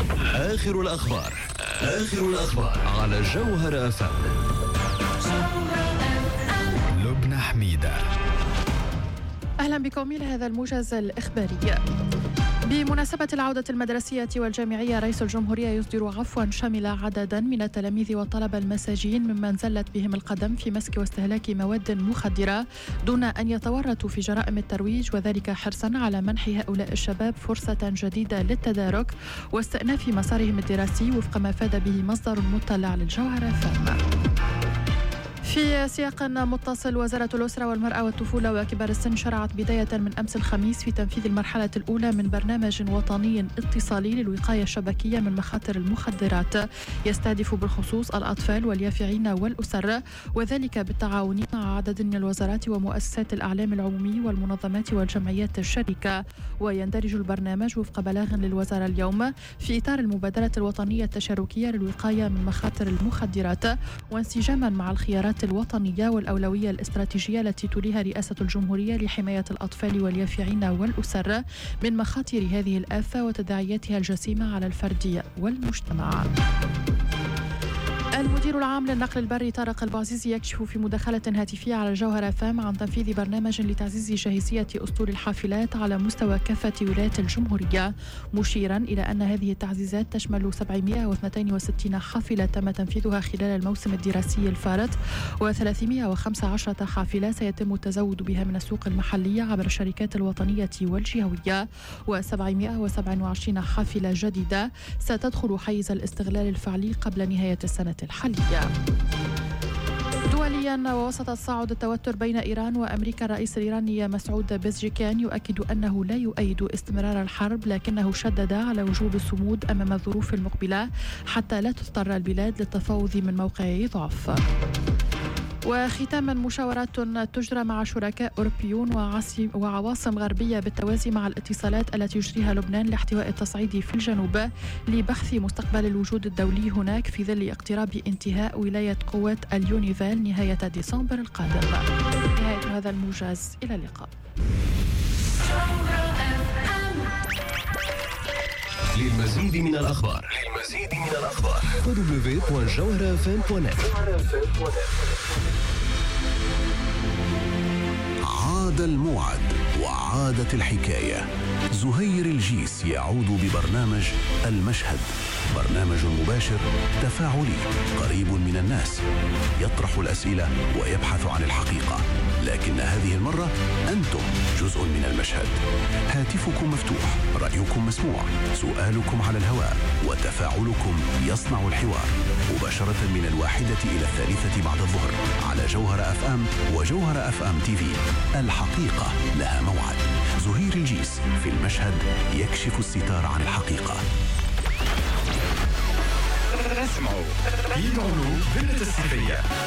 آخر الأخبار على جوهر FM. لبنى حميدة. أهلا بكم إلى هذا الموجز الإخباري. بمناسبة العودة المدرسية والجامعية، رئيس الجمهورية يصدر عفوا شاملة عددا من التلاميذ والطلبة المساجين ممن زلت بهم القدم في مسك واستهلاك مواد مخدرة دون أن يتورطوا في جرائم الترويج، وذلك حرصا على منح هؤلاء الشباب فرصة جديدة للتدارك واستئناف مسارهم الدراسي وفق ما فاد به مصدر مطلع للجوهر FM. في سياق متصل، وزارة الأسرة والمرأة والطفولة وكبار السن شرعت بداية من أمس الخميس في تنفيذ المرحلة الأولى من برنامج وطني اتصالي للوقاية الشبكية من مخاطر المخدرات، يستهدف بالخصوص الأطفال واليافعين والأسر، وذلك بالتعاون مع عدد من الوزارات ومؤسسات الأعلام العمومي والمنظمات والجمعيات الشركة. ويندرج البرنامج وفق بلاغ للوزارة اليوم في إطار المبادرة الوطنية التشاركية للوقاية من مخاطر المخدرات، وانسجاما مع الخيارات الوطنية والأولوية الاستراتيجية التي توليها رئاسة الجمهورية لحماية الأطفال واليافعين والأسر من مخاطر هذه الآفة وتداعياتها الجسيمة على الفرد والمجتمع. المدير العام للنقل البري طارق البعزيزي يكشف في مداخلة هاتفية على جوهر FM عن تنفيذ برنامج لتعزيز جاهزية أسطول الحافلات على مستوى كافة ولايات الجمهورية، مشيرا إلى أن هذه التعزيزات تشمل 762 حافلة تم تنفيذها خلال الموسم الدراسي الفارط، و315 حافلة سيتم التزود بها من السوق المحلية عبر الشركات الوطنية والجهوية، و727 حافلة جديدة ستدخل حيز الاستغلال الفعلي قبل نهاية السنة الحالية. دوليا، ووسط تصاعد التوتر بين إيران وأمريكا، الرئيس الإيراني مسعود بزجكيان يؤكد أنه لا يؤيد استمرار الحرب، لكنه شدد على وجوب الصمود أمام الظروف المقبلة حتى لا تضطر البلاد للتفاوض من موقع ضعف. وختاما، مشاورات تجرى مع شركاء أوروبيون وعواصم غربية بالتوازي مع الاتصالات التي يجريها لبنان لاحتواء التصعيد في الجنوب لبحث مستقبل الوجود الدولي هناك في ظل اقتراب انتهاء ولاية قوة اليونيفال نهاية ديسمبر القادم. نهاية هذا الموجز، إلى اللقاء. للمزيد من الأخبار www.jawharafm.net. عاد الموعد وعادت الحكاية. زهير الجيس يعود ببرنامج المشهد، برنامج مباشر تفاعلي قريب من الناس، يطرح الأسئلة ويبحث عن الحقيقة، لكن هذه المرة أنتم جزء من المشهد. هاتفكم مفتوح، رأيكم مسموع، سؤالكم على الهواء، وتفاعلكم يصنع الحوار مباشرة من 1 إلى 3 بعد الظهر على جوهر FM وجوهر FM TV. الحقيقة لها موعد. زهير الجيس في المشهد يكشف الستار عن الحقيقة. اسمعوا في بالنت الصيفية.